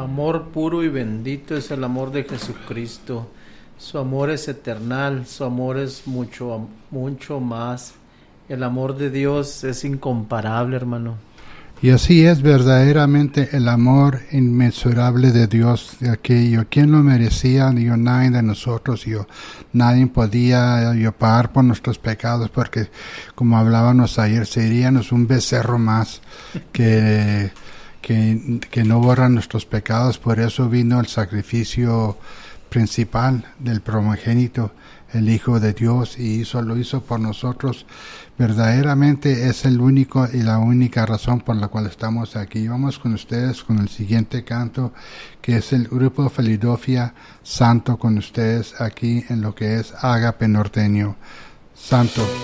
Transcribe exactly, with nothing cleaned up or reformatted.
Amor puro y bendito es el amor de Jesucristo. Su amor es eternal, su amor es mucho, mucho más. El amor de Dios es incomparable, hermano. Y así es verdaderamente el amor inmensurable de Dios, de aquello. ¿Quién lo merecía? Yo, nadie de nosotros. Yo, nadie podía yo pagar por nuestros pecados, porque como hablábamos ayer, seríamos un becerro más que, que, que no borra nuestros pecados. Por eso vino el sacrificio principal del primogénito, el Hijo de Dios, y hizo, lo hizo por nosotros. Verdaderamente es el único y la única razón por la cual estamos aquí. Vamos con ustedes con el siguiente canto, que es el grupo Filadelfia Santo, con ustedes aquí en lo que es Ágape Norteño. Santo.